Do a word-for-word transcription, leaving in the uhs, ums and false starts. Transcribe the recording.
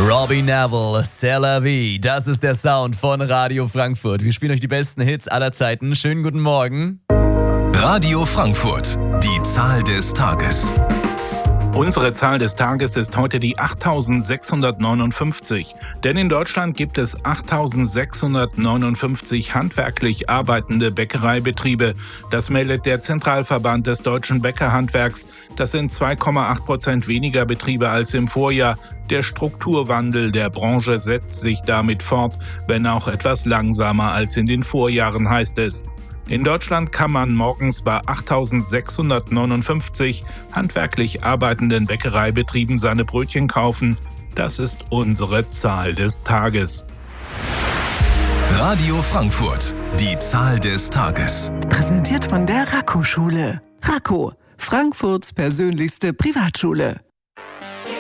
Robbie Neville, C'est la vie. Das ist der Sound von Radio Frankfurt. Wir spielen euch die besten Hits aller Zeiten. Schönen guten Morgen. Radio Frankfurt, die Zahl des Tages. Unsere Zahl des Tages ist heute die achttausendsechshundertneunundfünfzig. Denn in Deutschland gibt es achttausendsechshundertneunundfünfzig handwerklich arbeitende Bäckereibetriebe. Das meldet der Zentralverband des deutschen Bäckerhandwerks. Das sind zwei Komma acht Prozent weniger Betriebe als im Vorjahr. Der Strukturwandel der Branche setzt sich damit fort, wenn auch etwas langsamer als in den Vorjahren, heißt es. In Deutschland kann man morgens bei achttausendsechshundertneunundfünfzig handwerklich arbeitenden Bäckereibetrieben seine Brötchen kaufen. Das ist unsere Zahl des Tages. Radio Frankfurt, die Zahl des Tages. Präsentiert von der Raco-Schule. Raco, Frankfurts persönlichste Privatschule.